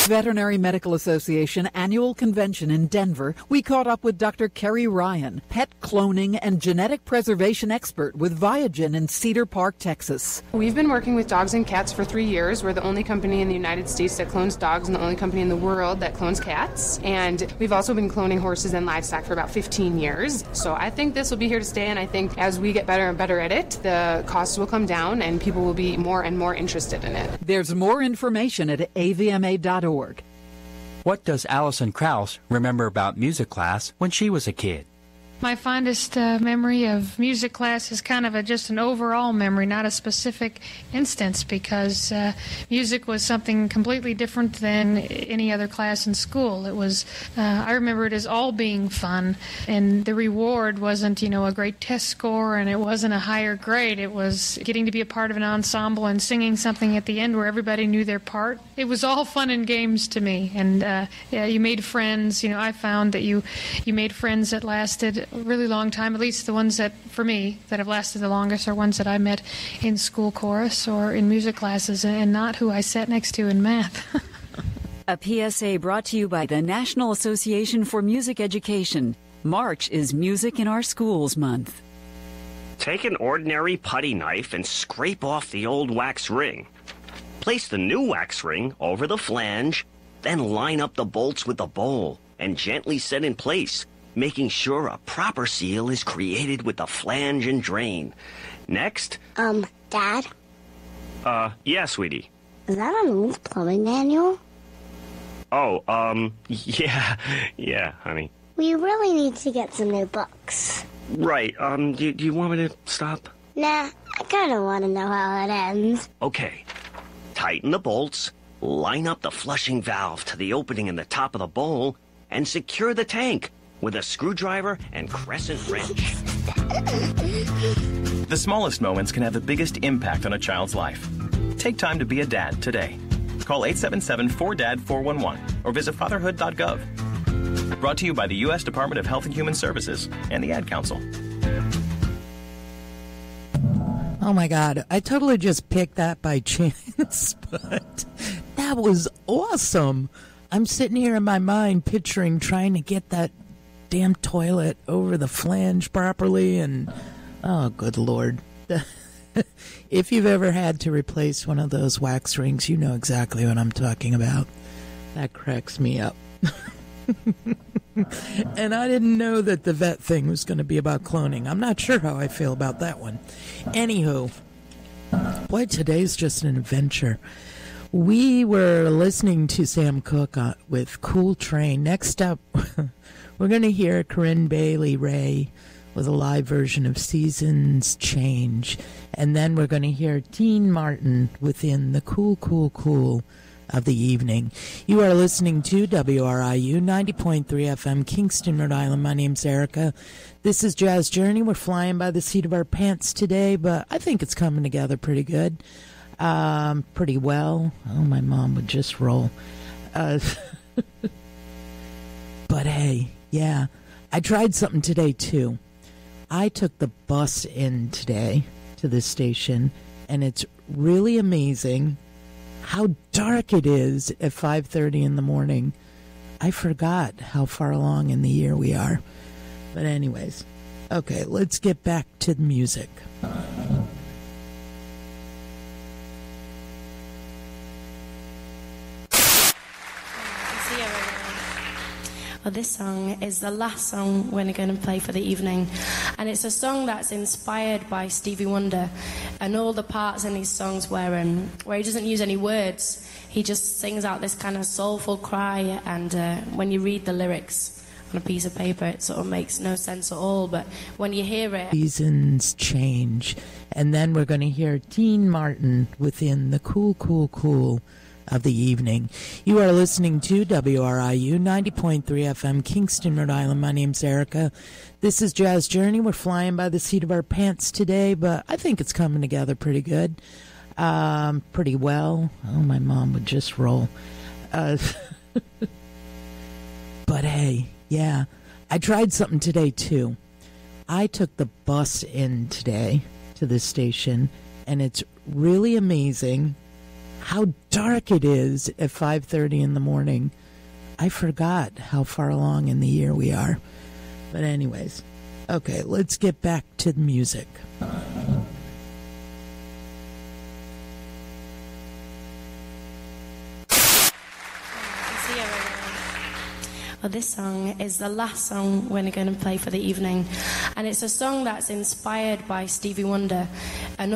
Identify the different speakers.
Speaker 1: Veterinary Medical Association Annual Convention in Denver, we caught up with Dr. Kerry Ryan, pet cloning and genetic preservation expert with Viagen in Cedar Park, Texas.
Speaker 2: We've been working with dogs and cats for 3 years. We're the only company in the United States that clones dogs and the only company in the world that clones cats. And we've also been cloning horses and livestock for about 15 years. So I think this will be here to stay, and I think as we get better and better at it, the costs will come down and people will be more and more interested in it.
Speaker 1: There's more information at avma.org.
Speaker 3: What does Allison Krauss remember about music class when she was a kid?
Speaker 4: My fondest memory of music class is kind of just an overall memory, not a specific instance, because music was something completely different than any other class in school. It was, I remember it as all being fun, and the reward wasn't, a great test score, and it wasn't a higher grade. It was getting to be a part of an ensemble and singing something at the end where everybody knew their part. It was all fun and games to me, and you made friends. I found that you made friends that lasted a really long time. At least the ones that, for me, that have lasted the longest are ones that I met in school chorus or in music classes, and not who I sat next to in math.
Speaker 5: A PSA brought to you by the National Association for Music Education. March is Music in Our Schools Month.
Speaker 6: Take an ordinary putty knife and scrape off the old wax ring. Place the new wax ring over the flange, then line up the bolts with the bowl and gently set in place, making sure a proper seal is created with the flange and drain. Next.
Speaker 7: Dad?
Speaker 6: Yeah, sweetie.
Speaker 7: Is that an old plumbing manual?
Speaker 6: Oh, yeah, honey.
Speaker 7: We really need to get some new books.
Speaker 6: Right, do you want me to stop?
Speaker 7: Nah, I kinda wanna know how it ends.
Speaker 6: Okay. Tighten the bolts, line up the flushing valve to the opening in the top of the bowl, and secure the tank with a screwdriver and crescent wrench.
Speaker 8: The smallest moments can have the biggest impact on a child's life. Take time to be a dad today. Call 877-4DAD-411 or visit fatherhood.gov. Brought to you by the U.S. Department of Health and Human Services and the Ad Council.
Speaker 9: Oh my God, I totally just picked that by chance, but that was awesome. I'm sitting here in my mind picturing trying to get that damn toilet over the flange properly, and oh good Lord. If you've ever had to replace one of those wax rings, you know exactly what I'm talking about. That cracks me up. And I didn't know that the vet thing was going to be about cloning. I'm not sure how I feel about that one. Anywho, boy, today's just an adventure. We were listening to Sam Cooke with Cool Train. Next up, we're going to hear Corinne Bailey Rae with a live version of Seasons Change. And then we're going to hear Dean Martin within the Cool, Cool, Cool of the evening. You are listening to WRIU 90.3 FM, Kingston, Rhode Island. My name's Erica. This is Jazz Journey. We're flying by the seat of our pants today, but I think it's coming together pretty good. Pretty well. Oh, my mom would just roll. But hey, yeah, I tried something today too. I took the bus in today to this station, and it's really amazing how dark it is at 5:30 in the morning. I forgot how far along in the year we are. But anyways, okay, let's get back to the music.
Speaker 10: Well, this song is the last song we're going to play for the evening, and it's a song that's inspired by Stevie Wonder, and all the parts in these songs where he doesn't use any words, he just sings out this kind of soulful cry, and when you read the lyrics on a piece of paper, it sort of makes no sense at all, but when you hear it...
Speaker 9: Seasons Change, and then we're going to hear Dean Martin within the Cool, Cool, Cool of the evening. You are listening to WRIU 90.3 FM, Kingston, Rhode Island. My name's Erica. This is Jazz Journey. We're flying by the seat of our pants today, but I think it's coming together pretty good. Pretty well. Oh, my mom would just roll. But hey, yeah, I tried something today too. I took the bus in today to this station, and it's really amazing how dark it is at 5:30 in the morning. I forgot how far along in the year we are. But anyways, okay, let's get back to the music.
Speaker 10: Well, this song is the last song we're going to play for the evening, and it's a song that's inspired by Stevie Wonder. And